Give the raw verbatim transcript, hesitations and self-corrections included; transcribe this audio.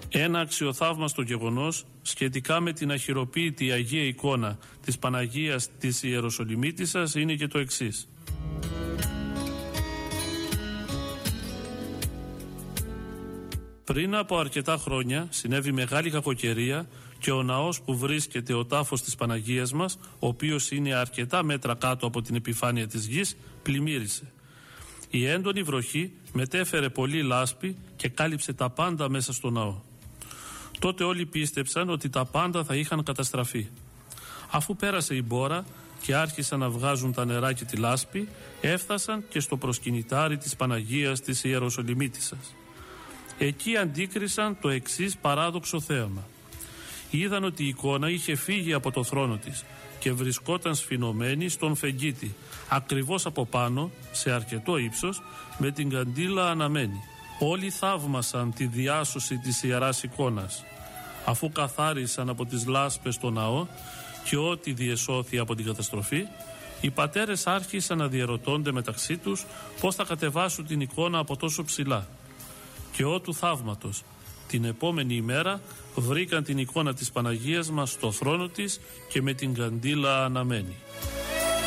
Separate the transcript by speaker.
Speaker 1: Ένα αξιοθαύμαστο γεγονός σχετικά με την αχειροποίητη Αγία εικόνα της Παναγίας της Ιεροσολυμίτισσας είναι και το εξής. Πριν από αρκετά χρόνια συνέβη μεγάλη κακοκαιρία και ο ναός που βρίσκεται ο τάφος της Παναγίας μας, ο οποίος είναι αρκετά μέτρα κάτω από την επιφάνεια της γης, πλημμύρισε. Η έντονη βροχή μετέφερε πολύ λάσπη και κάλυψε τα πάντα μέσα στο ναό. Τότε όλοι πίστεψαν ότι τα πάντα θα είχαν καταστραφεί. Αφού πέρασε η μπόρα και άρχισαν να βγάζουν τα νερά και τη λάσπη, έφτασαν και στο προσκυνητάρι της Παναγίας της Ιεροσολυμίτισσας. Εκεί αντίκρισαν το εξής παράδοξο θέαμα. Είδαν ότι η εικόνα είχε φύγει από το θρόνο της και βρισκόταν σφινωμένη στον φεγγίτη, ακριβώς από πάνω, σε αρκετό ύψος, με την καντήλα αναμένη. Όλοι θαύμασαν τη διάσωση της Ιεράς εικόνας. Αφού καθάρισαν από τις λάσπες το ναό και ό,τι διεσώθη από την καταστροφή, οι πατέρες άρχισαν να διερωτώνται μεταξύ τους πώς θα κατεβάσουν την εικόνα από τόσο ψηλά. Και ό του θαύματος, την επόμενη ημέρα βρήκαν την εικόνα της Παναγίας μας στο θρόνο της και με την καντήλα αναμένη.